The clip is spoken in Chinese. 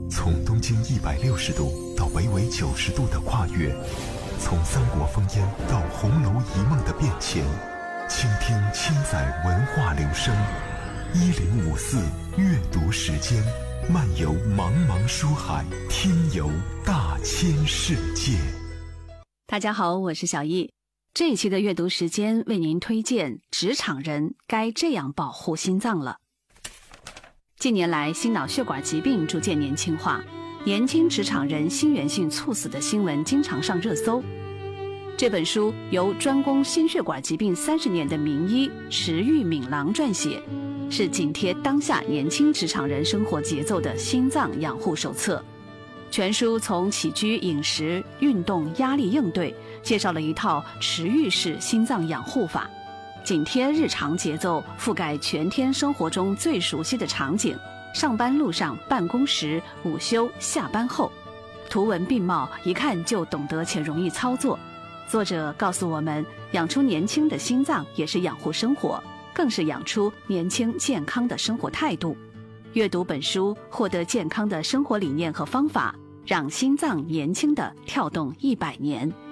从东经160度到北纬90度的跨越，从三国烽烟到红楼一梦的变迁，倾听千载文化流声。1054阅读时间，漫游茫茫书海，听游大千世界。 大家好，我是小易。这一期的阅读时间为您推荐职场人该这样保护心脏了。近年来，心脑血管疾病逐渐年轻化，年轻职场人心源性猝死的新闻经常上热搜。这本书由专攻心血管疾病30年的名医池玉敏郎撰写，是紧贴当下年轻职场人生活节奏的心脏养护手册。全书从起居饮食、运动、压力应对，介绍了一套池玉式心脏养护法，紧贴日常节奏，覆盖全天生活中最熟悉的场景，上班路上、办公时、午休、下班后，图文并茂，一看就懂得且容易操作。作者告诉我们，养出年轻的心脏也是养护生活，更是养出年轻健康的生活态度。阅读本书，获得健康的生活理念和方法，让心脏年轻的跳动100年。